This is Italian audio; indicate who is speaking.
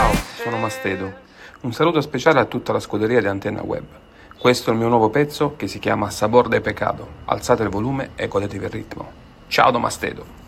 Speaker 1: Ciao, sono Mastedo. Un saluto speciale a tutta la scuderia di Antenna Web. Questo è il mio nuovo pezzo che si chiama Sabor de Pecado. Alzate il volume e godetevi il ritmo. Ciao da Mastedo.